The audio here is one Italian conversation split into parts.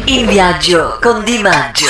In viaggio con Di Maggio.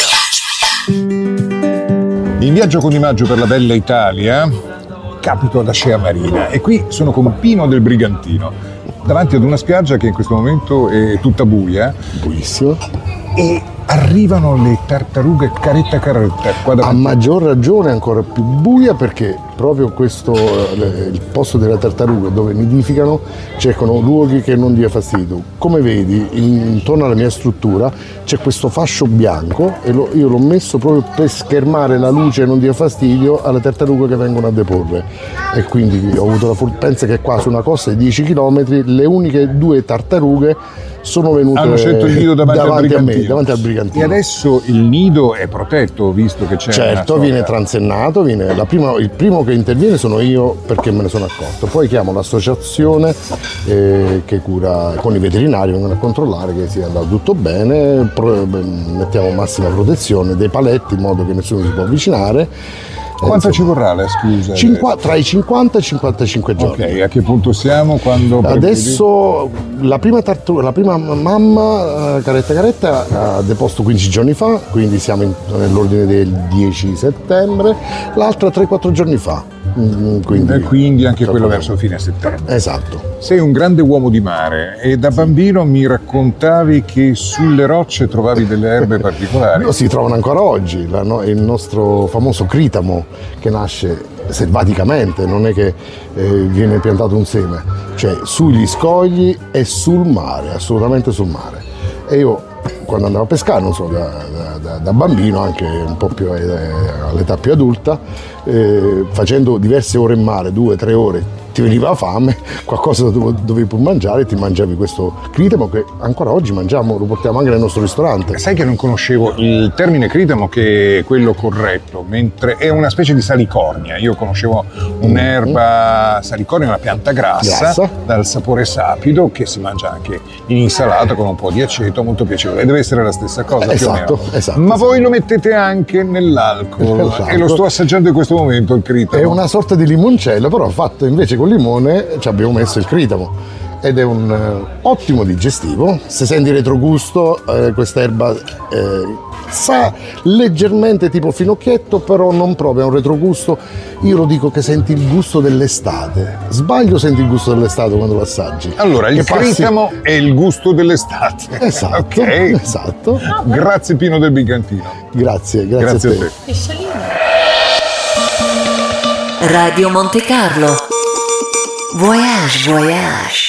In viaggio con Di Maggio per la bella Italia capito ad Ascea Marina e qui sono con Pino del Brigantino davanti ad una spiaggia che in questo momento è tutta buia, buissimo, e arrivano le tartarughe caretta qua davanti. A maggior ragione ancora più buia, perché proprio questo, il posto delle tartarughe dove nidificano, cercano luoghi che non dia fastidio. Come vedi, intorno alla mia struttura c'è questo fascio bianco e io l'ho messo proprio per schermare la luce e non dia fastidio alle tartarughe che vengono a deporre. E quindi ho avuto pensa che qua su una costa di 10 km le uniche 2 tartarughe sono venute, hanno scelto il nido davanti a me, davanti al Brigantino. E adesso il nido è protetto, visto che c'è certo, viene transennato, il primo che interviene sono io, perché me ne sono accorto, poi chiamo l'associazione che cura con i veterinari, vengono a controllare che sia andato tutto bene, mettiamo massima protezione, dei paletti in modo che nessuno si può avvicinare. Quanto ci vorrà la scusa? Tra i 50 e i 55 giorni. Ok, a che punto siamo? Adesso la prima mamma Caretta ha deposto 15 giorni fa, quindi siamo nell'ordine del 10 settembre, l'altra 3-4 giorni fa. Quindi anche quello verso fine settembre. Esatto. Sei un grande uomo di mare e da bambino mi raccontavi che sulle rocce trovavi delle erbe particolari. No, si trovano ancora oggi, il nostro famoso critamo, che nasce selvaticamente, non è che viene piantato un seme, cioè sugli scogli e sul mare, assolutamente sul mare. E io quando andavo a pescare, non so, da bambino, anche un po' più all'età più adulta, facendo diverse ore in mare, 2-3 ore, ti veniva fame, qualcosa dovevi pur mangiare, e ti mangiavi questo critamo che ancora oggi mangiamo, lo portiamo anche nel nostro ristorante. Sai che non conoscevo il termine critamo, che è quello corretto, mentre è una specie di salicornia. Io conoscevo un'erba salicornia, una pianta grassa dal sapore sapido, che si mangia anche in insalata con un po' di aceto, molto piacevole. Deve essere la stessa cosa, esatto, più o meno. Esatto. Ma voi lo mettete anche nell'alcol, e lo sto assaggiando in questo momento, il critamo. È una sorta di limoncello, però fatto invece con limone ci abbiamo messo il critamo ed è un ottimo digestivo. Se senti retrogusto, questa erba sa leggermente tipo finocchietto, però non proprio, è un retrogusto. Io lo dico che senti il gusto dell'estate. Sbaglio, senti il gusto dell'estate quando lo assaggi. Allora, il critamo è il gusto dell'estate. Esatto, okay. Esatto. Grazie Pino del Brigantino. Grazie a te. Radio Monte Carlo. Voyage, voyage.